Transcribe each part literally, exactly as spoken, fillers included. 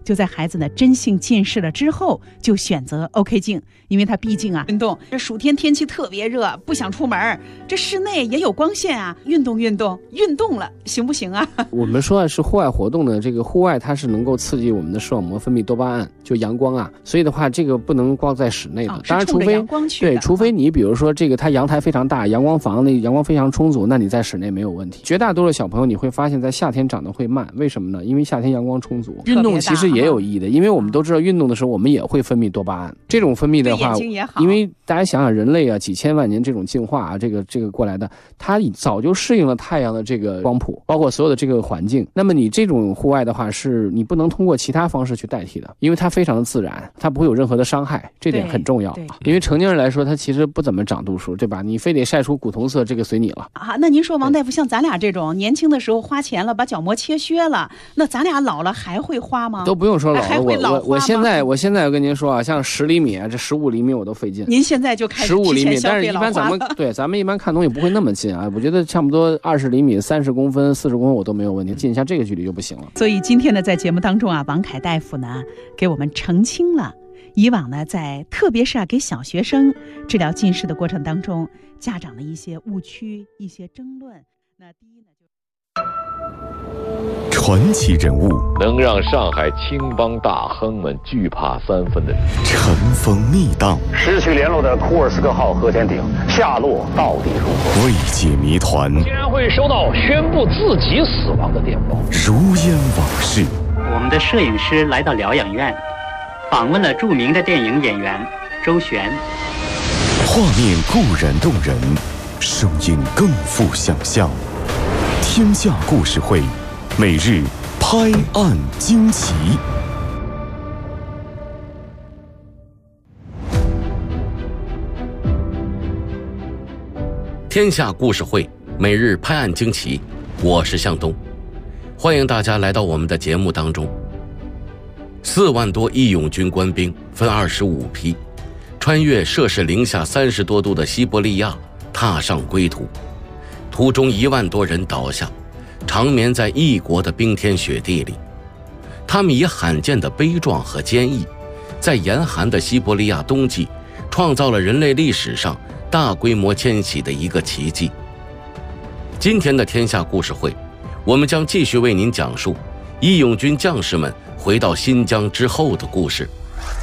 就在孩子呢真性近视了之后，就选择 OK 镜，因为他毕竟啊运动，这暑天天气特别热，不想出门，这室内也有光线啊，运动运动运动了行不行啊？ 我们说的是户外活动呢，这个户外它是能够刺激我们的视网膜分泌多巴胺，就阳光啊，所以的话这个不能光在室内的，哦、当然除非对，除非你比如说这个它阳台非常大，阳光房那阳光非常充足，那你在室内没有问题。绝大多数小朋友你会发现在夏天长得会慢，为什么呢？因为夏天阳光充足，运动其实也有意义的，因为我们都知道运动的时候我们也会分泌多巴胺，这种分泌的话，因为大家想想人类啊几千万年这种进化啊，这个这个过来的，它早就适应了太阳的这个光谱，包括所有的这个环境。那么你这种户外的话，是你不能通过其他方式去代替的，因为它非常的自然，它不会有任何的伤害，这点很重要。因为成年人来说，他其实不怎么长度数，对吧？你非得晒出古铜色，这个随你了啊。那您说王大夫，像咱俩这种年轻的时候花钱了，把角膜切削了，那咱俩老了还会花吗？ 都不用说老了， 还会老花吗？ 我我现在我现在我跟您说啊，像十厘米啊，这十五厘米我都费劲。 您现在就开始十五厘米，但是一般咱们对咱们一般看东西不会那么近啊。我觉得差不多二十厘米、三十公分、四十公分我都没有问题，近一下这个距离就不行了。 所以今天呢，在节目当中啊，王凯大夫呢给我们澄清了。以往呢，在特别是啊给小学生治疗近视的过程当中，家长的一些误区、一些争论。那第一呢， 就传奇人物， 能让上海青帮大亨们惧怕三分的人， 尘封密档， 失去联络的库尔斯克号核潜艇下落到底如何？ 未解谜团， 竟然会收到宣布自己死亡的电报， 如烟往事。 我们的摄影师来到疗养院。访问了著名的电影演员周璇， 画面固然动人，声音更富想象。天下故事会，每日拍案惊奇。 天下故事会，每日拍案惊奇，我是向东，欢迎大家来到我们的节目当中。四万多义勇军官兵分二十五批，穿越摄氏零下三十多度的西伯利亚，踏上归途。途中一万多人倒下，长眠在异国的冰天雪地里。他们以罕见的悲壮和坚毅，在严寒的西伯利亚冬季，创造了人类历史上大规模迁徙的一个奇迹。今天的天下故事会，我们将继续为您讲述义勇军将士们回到新疆之后的故事。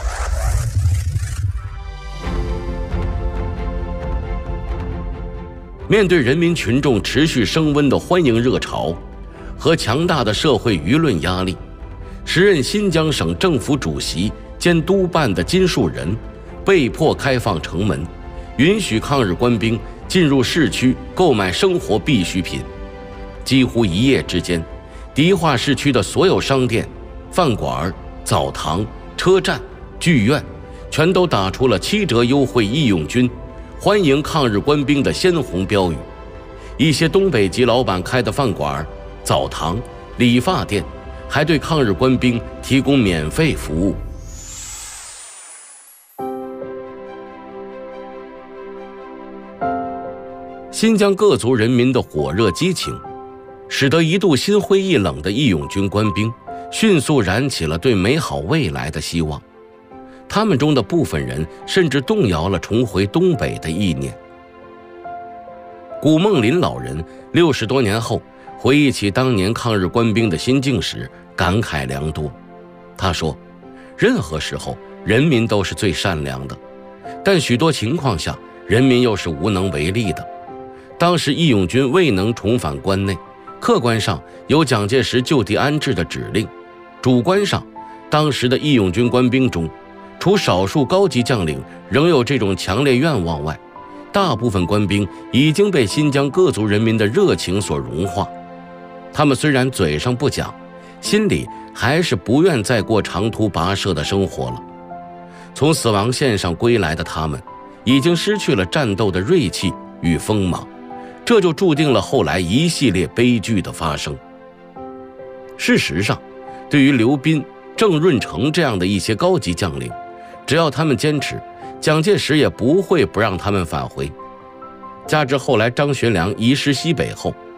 面对人民群众持续升温的欢迎热潮和强大的社会舆论压力，时任新疆省政府主席兼督办的金树人被迫开放城门，允许抗日官兵进入市区购买生活必需品。几乎一夜之间，迪化市区的所有商店、饭馆、澡堂、车站、剧院全都打出了七折优惠义勇军欢迎抗日官兵的鲜红标语。一些东北籍老板开的饭馆、澡堂、理发店还对抗日官兵提供免费服务。新疆各族人民的火热激情，使得一度心灰意冷的义勇军官兵迅速燃起了对美好未来的希望。他们中的部分人甚至动摇了重回东北的意念。古梦林老人六十多年后回忆起当年抗日官兵的心境时，感慨良多。他说，任何时候人民都是最善良的，但许多情况下人民又是无能为力的。当时义勇军未能重返关内，客观上有蒋介石就地安置的指令，主观上当时的义勇军官兵中，除少数高级将领仍有这种强烈愿望外，大部分官兵已经被新疆各族人民的热情所融化。他们虽然嘴上不讲，心里还是不愿再过长途跋涉的生活了。从死亡线上归来的他们，已经失去了战斗的锐气与锋芒，这就注定了后来一系列悲剧的发生。事实上，对于刘斌、郑润成这样的一些高级将领，只要他们坚持，蒋介石也不会不让他们返回。加之后来张学良移师西北后，